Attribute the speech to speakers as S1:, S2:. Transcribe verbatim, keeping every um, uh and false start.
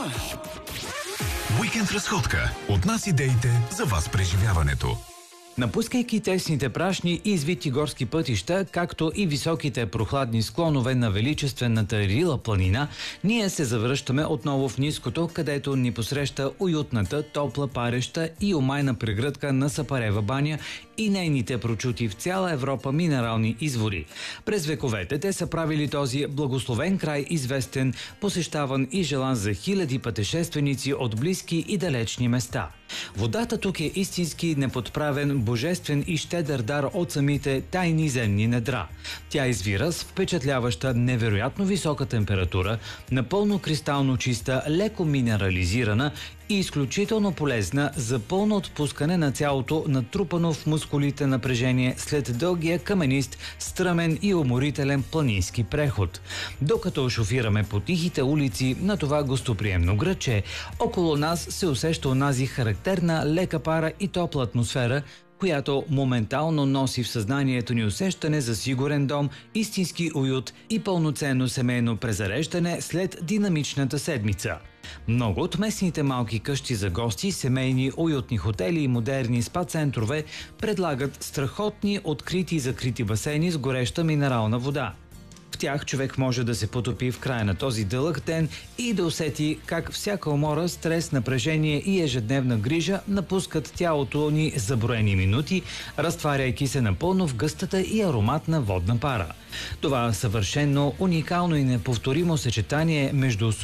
S1: Уикенд разходка. От нас идеите, за вас преживяването.
S2: Напускайки тесните прашни и извити горски пътища, както и високите прохладни склонове на величествената Рила планина, ние се завръщаме отново в ниското, където ни посреща уютната, топла, пареща и омайна прегръдка на Сапарева баня и нейните прочути в цяла Европа минерални извори. През вековете те са правили този благословен край известен, посещаван и желан за хиляди пътешественици от близки и далечни места. Водата тук е истински неподправен, божествен и щедър дар от самите тайни земни недра. Тя извира с впечатляваща, невероятно висока температура, напълно кристално чиста, леко минерализирана и изключително полезна за пълно отпускане на цялото натрупано в мускулите напрежение след дългия каменист, стръмен и уморителен планински преход. Докато шофираме по тихите улици на това гостоприемно градче, около нас се усеща онази характерна лека пара и топла атмосфера, която моментално носи в съзнанието ни усещане за сигурен дом, истински уют и пълноценно семейно презареждане след динамичната седмица. Много от местните малки къщи за гости, семейни, уютни хотели и модерни спа-центрове предлагат страхотни открити и закрити басейни с гореща минерална вода. В тях човек може да се потопи в края на този дълъг ден и да усети как всяка умора, стрес, напрежение и ежедневна грижа напускат тялото ни за броени минути, разтваряйки се напълно в гъстата и ароматна водна пара. Това съвършено, уникално и неповторимо съчетание между